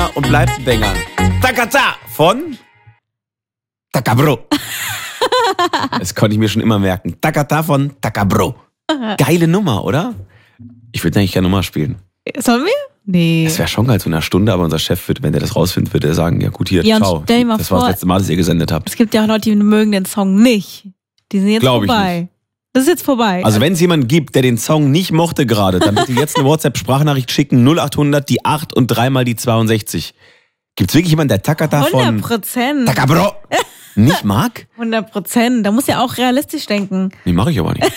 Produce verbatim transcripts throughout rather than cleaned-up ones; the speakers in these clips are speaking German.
und bleibt ein Banger. Takata von Takabro. Das konnte ich mir schon immer merken. Takata von Takabro. Geile Nummer, oder? Ich würde eigentlich gerne Nummer spielen. Sollen wir? Nee. Das wäre schon geil, so eine Stunde, aber unser Chef wird, wenn der das rausfindet, wird er sagen, ja gut, hier, ja, ciao. Stell dir mal das vor, war das letzte Mal, dass ihr gesendet habt. Es gibt ja auch Leute, die mögen den Song nicht. Die sind jetzt Glaub ich vorbei. nicht. Das ist jetzt vorbei. Also wenn es jemanden gibt, der den Song nicht mochte gerade, dann bitte jetzt eine WhatsApp-Sprachnachricht schicken, null acht hundert, die acht und dreimal die zweiundsechzig. Gibt's wirklich jemanden, der Takata von hundert Prozent. Takabro nicht mag? hundert Prozent. Da muss ja auch realistisch denken. Nee, mache ich aber nicht.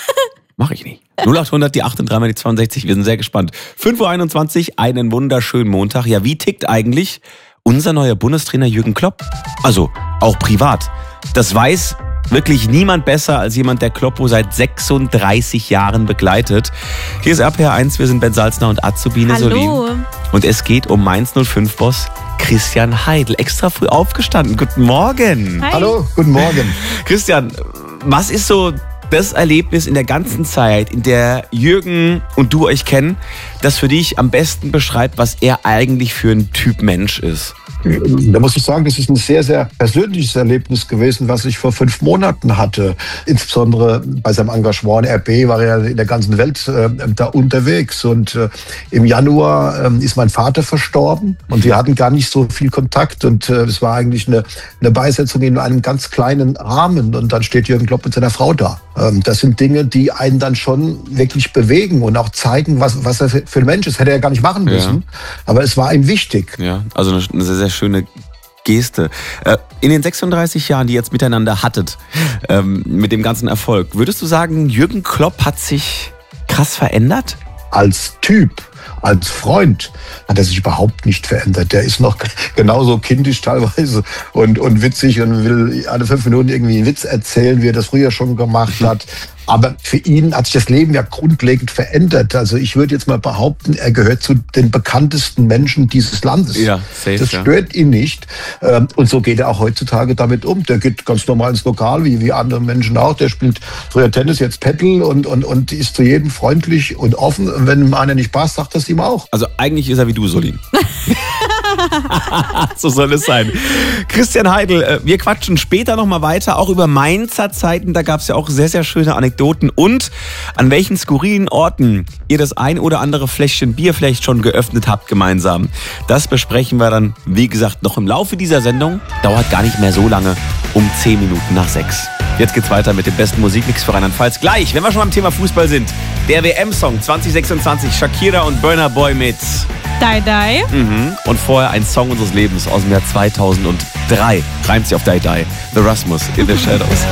Mache ich nicht. null acht hundert, die acht und dreimal die zweiundsechzig. Wir sind sehr gespannt. fünf Uhr einundzwanzig, einen wunderschönen Montag. Ja, wie tickt eigentlich unser neuer Bundestrainer Jürgen Klopp? Also, auch privat. Das weiß wirklich niemand besser als jemand, der Kloppo seit sechsunddreißig Jahren begleitet. Hier ist R P R eins, wir sind Ben Salzner und Azubine Solin. Hallo. Und es geht um Mainz null fünf Boss Christian Heidel. Extra früh aufgestanden. Guten Morgen. Hi. Hallo, guten Morgen. Christian, was ist so das Erlebnis in der ganzen Zeit, in der Jürgen und du euch kennen, das für dich am besten beschreibt, was er eigentlich für ein Typ Mensch ist? Da muss ich sagen, das ist ein sehr, sehr persönliches Erlebnis gewesen, was ich vor fünf Monaten hatte. Insbesondere bei seinem Engagement in R B war er in der ganzen Welt äh, da unterwegs. Und äh, im Januar äh, ist mein Vater verstorben und wir hatten gar nicht so viel Kontakt. Und äh, es war eigentlich eine, eine Beisetzung in einem ganz kleinen Rahmen. Und dann steht Jürgen Klopp mit seiner Frau da. Ähm, das sind Dinge, die einen dann schon wirklich bewegen und auch zeigen, was, was er für ein Mensch ist. Hätte er gar nicht machen müssen. Ja. Aber es war ihm wichtig. Ja, also eine, eine sehr, sehr schöne Geste. In den sechsunddreißig Jahren, die ihr jetzt miteinander hattet, mit dem ganzen Erfolg, würdest du sagen, Jürgen Klopp hat sich krass verändert? Als Typ, als Freund hat er sich überhaupt nicht verändert. Der ist noch genauso kindisch teilweise und, und witzig und will alle fünf Minuten irgendwie einen Witz erzählen, wie er das früher schon gemacht hat. Aber für ihn hat sich das Leben ja grundlegend verändert. Also ich würde jetzt mal behaupten, er gehört zu den bekanntesten Menschen dieses Landes. Ja, safe, das stört ja. ihn nicht. Und so geht er auch heutzutage damit um. Der geht ganz normal ins Lokal, wie, wie andere Menschen auch. Der spielt früher Tennis, jetzt Paddle und, und, und ist zu jedem freundlich und offen. Und wenn ihm einer nicht passt, sagt das ihm auch. Also eigentlich ist er wie du, Solin. So soll es sein. Christian Heidel, wir quatschen später nochmal weiter, auch über Mainzer Zeiten. Da gab es ja auch sehr, sehr schöne Anekdoten. Und an welchen skurrilen Orten ihr das ein oder andere Fläschchen Bier vielleicht schon geöffnet habt gemeinsam. Das besprechen wir dann, wie gesagt, noch im Laufe dieser Sendung. Dauert gar nicht mehr so lange, um zehn Minuten nach sechs. Jetzt geht's weiter mit dem besten Musikmix für Rheinland-Pfalz. Gleich, wenn wir schon beim Thema Fußball sind, der W M-Song zwanzig sechsundzwanzig, Shakira und Burna Boy mit Die Die. Mhm. Und vorher ein Song unseres Lebens aus dem Jahr zweitausenddrei. Reimt sich auf Die Die. The Rasmus in the Shadows.